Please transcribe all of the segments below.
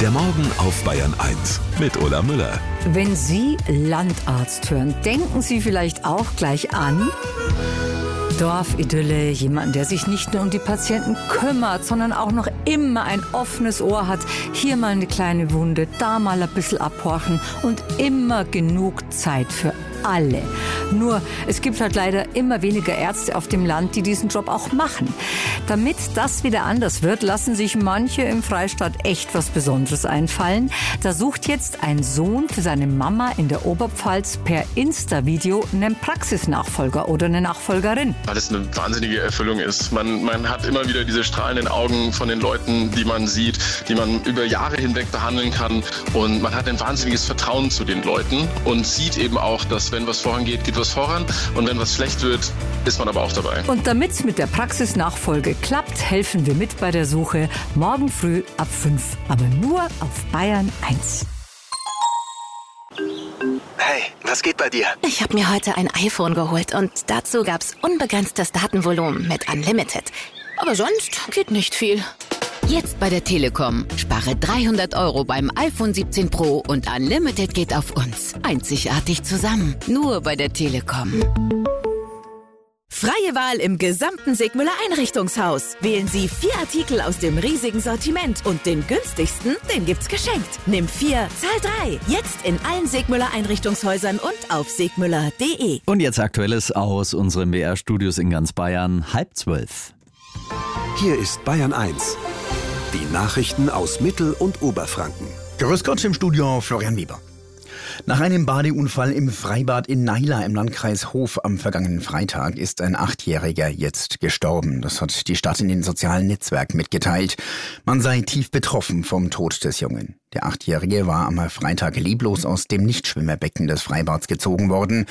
Der Morgen auf Bayern 1 mit Ulla Müller. Wenn Sie Landarzt hören, denken Sie vielleicht auch gleich an Dorfidylle, jemanden, der sich nicht nur um die Patienten kümmert, sondern auch noch immer ein offenes Ohr hat. Hier mal eine kleine Wunde, da mal ein bisschen abhorchen und immer genug Zeit für alle. Nur, es gibt halt leider immer weniger Ärzte auf dem Land, die diesen Job auch machen. Damit das wieder anders wird, lassen sich manche im Freistaat echt was Besonderes einfallen. Da sucht jetzt ein Sohn für seine Mama in der Oberpfalz per Insta-Video einen Praxisnachfolger oder eine Nachfolgerin. Weil es eine wahnsinnige Erfüllung ist. Man hat immer wieder diese strahlenden Augen von den Leuten, die man sieht, die man über Jahre hinweg behandeln kann. Und man hat ein wahnsinniges Vertrauen zu den Leuten und sieht eben auch, dass wenn was vorangeht, geht was voran. Und wenn was schlecht wird, ist man aber auch dabei. Und damit es mit der Praxisnachfolge klappt, helfen wir mit bei der Suche morgen früh ab 5. Aber nur auf Bayern 1. Hey, was geht bei dir? Ich habe mir heute ein iPhone geholt und dazu gab's unbegrenztes Datenvolumen mit Unlimited. Aber sonst geht nicht viel. Jetzt bei der Telekom. Spare 300 € beim iPhone 17 Pro und Unlimited geht auf uns. Einzigartig zusammen. Nur bei der Telekom. Freie Wahl im gesamten Segmüller Einrichtungshaus. Wählen Sie 4 Artikel aus dem riesigen Sortiment und den günstigsten, den gibt's geschenkt. Nimm 4, zahl 3. Jetzt in allen Segmüller Einrichtungshäusern und auf segmüller.de. Und jetzt Aktuelles aus unseren BR-Studios in ganz Bayern, 11:30. Hier ist Bayern 1. Die Nachrichten aus Mittel- und Oberfranken. Grüß Gott im Studio, Florian Weber. Nach einem Badeunfall im Freibad in Naila im Landkreis Hof am vergangenen Freitag ist ein 8-Jähriger jetzt gestorben. Das hat die Stadt in den sozialen Netzwerken mitgeteilt. Man sei tief betroffen vom Tod des Jungen. Der 8-Jährige war am Freitag leblos aus dem Nichtschwimmerbecken des Freibads gezogen worden.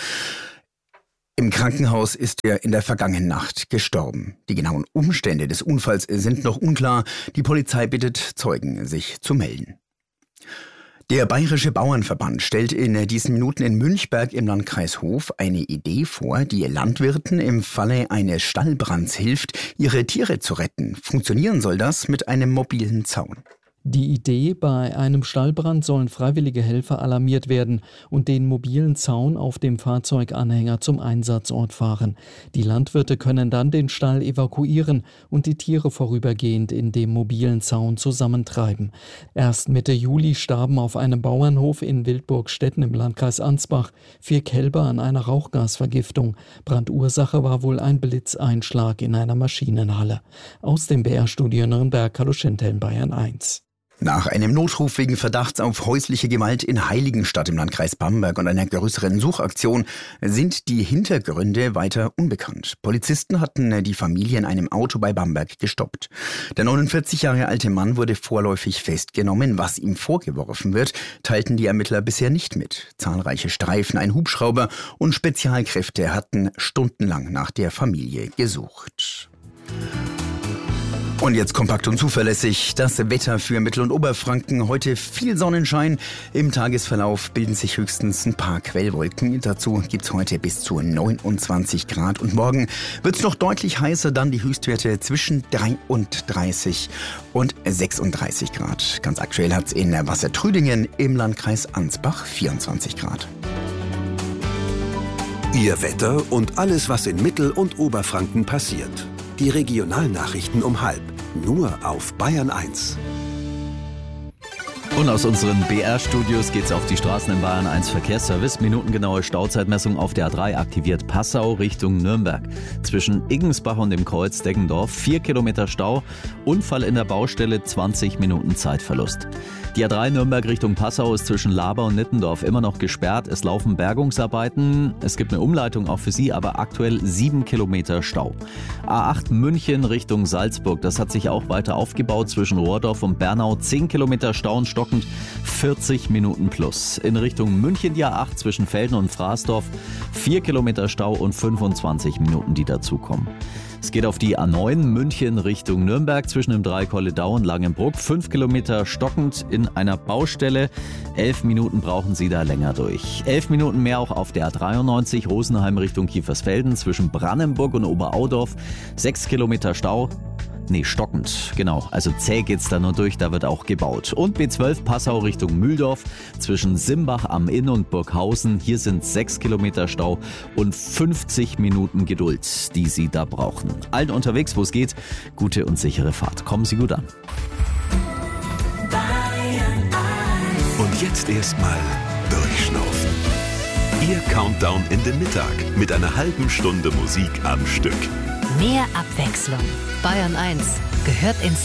Im Krankenhaus ist er in der vergangenen Nacht gestorben. Die genauen Umstände des Unfalls sind noch unklar. Die Polizei bittet Zeugen, sich zu melden. Der Bayerische Bauernverband stellt in diesen Minuten in Münchberg im Landkreis Hof eine Idee vor, die Landwirten im Falle eines Stallbrands hilft, ihre Tiere zu retten. Funktionieren soll das mit einem mobilen Zaun. Die Idee, bei einem Stallbrand sollen freiwillige Helfer alarmiert werden und den mobilen Zaun auf dem Fahrzeuganhänger zum Einsatzort fahren. Die Landwirte können dann den Stall evakuieren und die Tiere vorübergehend in dem mobilen Zaun zusammentreiben. Erst Mitte Juli starben auf einem Bauernhof in Wildburgstetten im Landkreis Ansbach 4 Kälber an einer Rauchgasvergiftung. Brandursache war wohl ein Blitzeinschlag in einer Maschinenhalle. Aus dem BR-Studio Nürnberg, Carlo Schentel, Bayern 1. Nach einem Notruf wegen Verdachts auf häusliche Gewalt in Heiligenstadt im Landkreis Bamberg und einer größeren Suchaktion sind die Hintergründe weiter unbekannt. Polizisten hatten die Familie in einem Auto bei Bamberg gestoppt. Der 49 Jahre alte Mann wurde vorläufig festgenommen. Was ihm vorgeworfen wird, teilten die Ermittler bisher nicht mit. Zahlreiche Streifen, ein Hubschrauber und Spezialkräfte hatten stundenlang nach der Familie gesucht. Und jetzt kompakt und zuverlässig das Wetter für Mittel- und Oberfranken. Heute viel Sonnenschein. Im Tagesverlauf bilden sich höchstens ein paar Quellwolken. Dazu gibt's heute bis zu 29 Grad. Und morgen wird's noch deutlich heißer, dann die Höchstwerte zwischen 33 und 36 Grad. Ganz aktuell hat's in Wassertrüdingen im Landkreis Ansbach 24 Grad. Ihr Wetter und alles, was in Mittel- und Oberfranken passiert. Die Regionalnachrichten um 12:30. Nur auf Bayern 1. Und aus unseren BR-Studios geht's auf die Straßen in Bayern 1 Verkehrsservice. Minutengenaue Stauzeitmessung auf der A3 aktiviert Passau Richtung Nürnberg. Zwischen Iggensbach und dem Kreuz Deggendorf 4 Kilometer Stau. Unfall in der Baustelle, 20 Minuten Zeitverlust. Die A3 Nürnberg Richtung Passau ist zwischen Laber und Nittendorf immer noch gesperrt. Es laufen Bergungsarbeiten. Es gibt eine Umleitung auch für Sie, aber aktuell 7 Kilometer Stau. A8 München Richtung Salzburg. Das hat sich auch weiter aufgebaut zwischen Rohrdorf und Bernau. 10 Kilometer Stau und stockend 40 Minuten plus. In Richtung München die A8 zwischen Velden und Fraßdorf 4 Kilometer Stau und 25 Minuten, die dazukommen. Es geht auf die A9 München Richtung Nürnberg zwischen dem Dreikolledau und Langenbruck. 5 Kilometer stockend in einer Baustelle. 11 Minuten brauchen Sie da länger durch. 11 Minuten mehr auch auf der A93 Rosenheim Richtung Kiefersfelden zwischen Brannenburg und Oberaudorf. 6 Kilometer Stau. stockend, genau. Also zäh geht's da nur durch, da wird auch gebaut. Und B12 Passau Richtung Mühldorf zwischen Simbach am Inn und Burghausen. Hier sind 6 Kilometer Stau und 50 Minuten Geduld, die Sie da brauchen. Allen unterwegs, wo es geht, gute und sichere Fahrt. Kommen Sie gut an. Und jetzt erstmal durchschnaufen. Ihr Countdown in den Mittag mit einer halben Stunde Musik am Stück. Mehr Abwechslung. Bayern 1 gehört ins